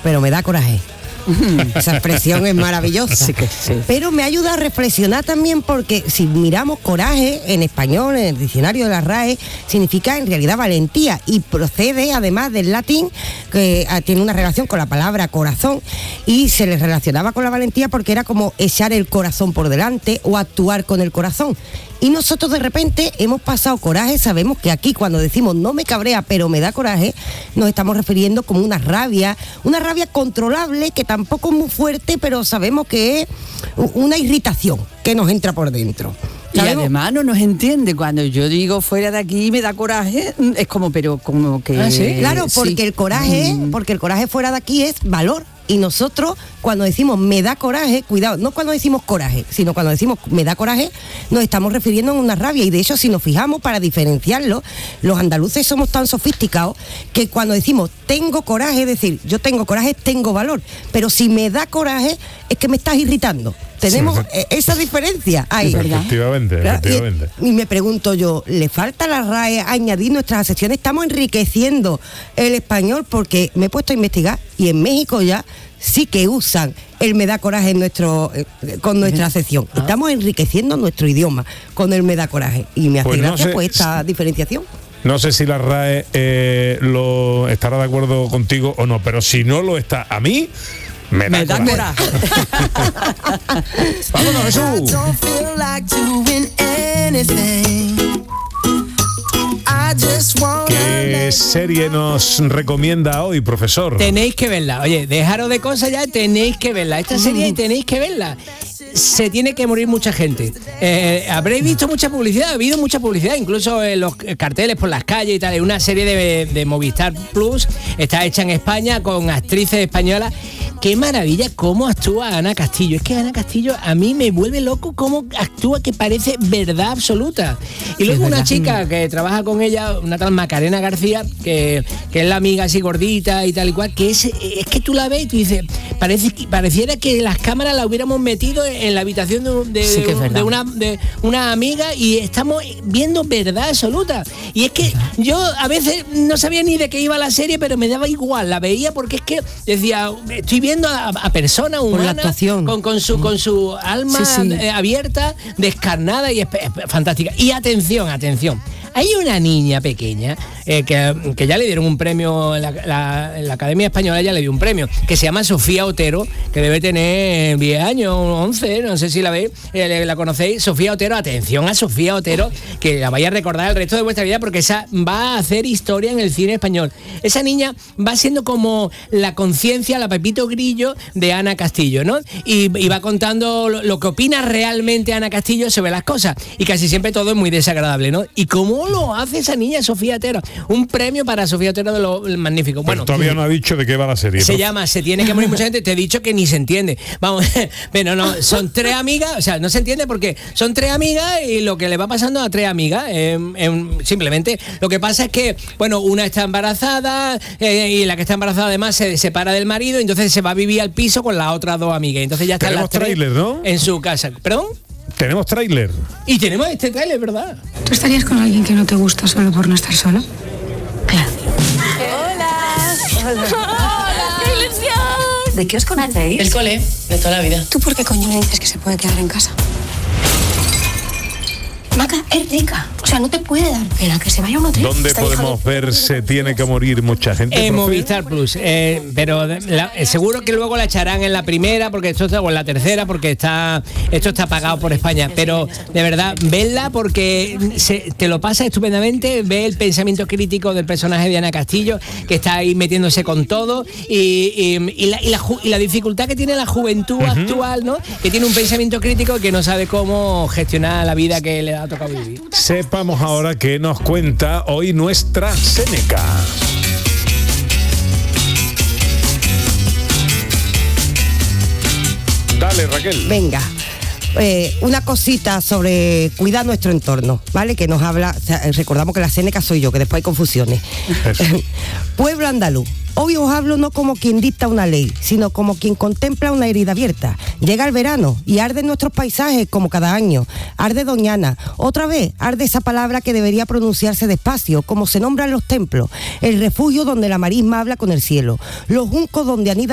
pero me da coraje. Esa expresión es maravillosa. Sí que sí. Pero me ayuda a reflexionar también, porque si miramos coraje en español, en el diccionario de la RAE, significa en realidad valentía, y procede además del latín, que tiene una relación con la palabra corazón, y se le relacionaba con la valentía porque era como echar el corazón por delante o actuar con el corazón. Y nosotros de repente hemos pasado coraje. Sabemos que aquí cuando decimos no me cabrea pero me da coraje, nos estamos refiriendo como una rabia controlable, que tampoco es muy fuerte, pero sabemos que es una irritación que nos entra por dentro. Y ¿Sabemos? además no nos entiende. Cuando yo digo fuera de aquí me da coraje, es como, pero como que... ¿Ah, sí? Claro, porque sí. el coraje fuera de aquí es valor. Y nosotros, cuando decimos me da coraje, cuidado, no cuando decimos coraje, sino cuando decimos me da coraje, nos estamos refiriendo a una rabia. Y de hecho, si nos fijamos, para diferenciarlo, los andaluces somos tan sofisticados que cuando decimos tengo coraje, es decir, yo tengo coraje, tengo valor. Pero si me da coraje, es que me estás irritando. Tenemos esa diferencia ahí. Efectivamente, Claro, efectivamente. y me pregunto yo, ¿le falta a la RAE añadir nuestras acepciones? Estamos enriqueciendo el español, porque me he puesto a investigar y en México ya sí que usan el me da coraje en con nuestra acepción. Estamos enriqueciendo nuestro idioma con el me da coraje, y me hace Pues no gracia sé, pues esta diferenciación. No sé si la RAE lo estará de acuerdo contigo o no, pero si no lo está, a mí me da coraje. Vámonos, Jesús. ¿Qué serie nos recomienda hoy, profesor? Tenéis que verla. Oye, dejaros de cosas ya, tenéis que verla. Esta serie tenéis que verla. Se tiene que morir mucha gente. Habréis visto mucha publicidad, ha habido mucha publicidad, incluso en los carteles por las calles y tal. Es una serie de Movistar Plus, está hecha en España con actrices españolas. Qué maravilla cómo actúa Ana Castillo. Es que Ana Castillo a mí me vuelve loco cómo actúa, que parece verdad absoluta. Y luego una chica que trabaja con ella, una tal Macarena García, que es la amiga así gordita y tal y cual, que es que tú la ves y tú dices, pareciera que las cámaras la hubiéramos metido en la habitación de una amiga, y estamos viendo verdad absoluta. Y es que yo a veces no sabía ni de qué iba la serie, pero me daba igual, la veía porque es que decía, estoy viendo a personas humanas con su alma abierta, descarnada, y es fantástica. Y atención, hay una niña pequeña que ya le dieron un premio en la Academia Española, ya le dio un premio, que se llama Sofía Otero, que debe tener 10 años, 11, no sé si la veis, la conocéis. Sofía Otero, atención a Sofía Otero, que la vais a recordar el resto de vuestra vida, porque esa va a hacer historia en el cine español. Esa niña va siendo como la conciencia, la Pepito Grillo de Ana Castillo, ¿no? Y va contando lo que opina realmente Ana Castillo sobre las cosas, y casi siempre todo es muy desagradable, ¿no? Y cómo lo hace esa niña Sofía Otero. Un premio para Sofía Otero de lo magnífico. Bueno, todavía no ha dicho de qué va la serie. Se llama Se tiene que morir mucha gente. Te he dicho que ni se entiende. Vamos, pero no, son 3 amigas, o sea, no se entiende porque son 3 amigas y lo que le va pasando a 3 amigas. Simplemente lo que pasa es que, bueno, una está embarazada y la que está embarazada además se separa del marido, entonces se va a vivir al piso con las otras 2 amigas. Entonces ya están las 3 tráiler, ¿no? En su casa. ¿Perdón? Tenemos tráiler. Y tenemos este tráiler, ¿verdad? ¿Tú estarías con alguien que no te gusta solo por no estar solo? Claro. Hola. ¡Qué ilusión! ¿De qué os conocéis? El cole, de toda la vida. ¿Tú por qué coño le dices que se puede quedar en casa? Maca, es rica. O sea, no te puede dar pena que se vaya a un hotel. ¿Dónde podemos ver Se tiene que morir mucha gente? En Movistar Plus, pero seguro que luego la echarán en la primera, porque esto está, o en la tercera, porque esto está pagado por España. Pero de verdad, vedla porque te lo pasa estupendamente. Ve el pensamiento crítico del personaje de Ana Castillo, que está ahí metiéndose con todo, y la dificultad que tiene la juventud actual, ¿no? Que tiene un pensamiento crítico que no sabe cómo gestionar la vida que le ha tocado vivir. Sepamos ahora qué nos cuenta hoy nuestra Séneca. Dale, Raquel. Venga. Una cosita sobre cuidar nuestro entorno, ¿vale? Que nos habla, o sea, recordamos que la Séneca soy yo, que después hay confusiones. Pueblo andaluz. Hoy os hablo no como quien dicta una ley, sino como quien contempla una herida abierta. Llega el verano y arden nuestros paisajes como cada año. Arde Doñana. Otra vez arde esa palabra que debería pronunciarse despacio, como se nombran los templos. El refugio donde la marisma habla con el cielo. Los juncos donde anida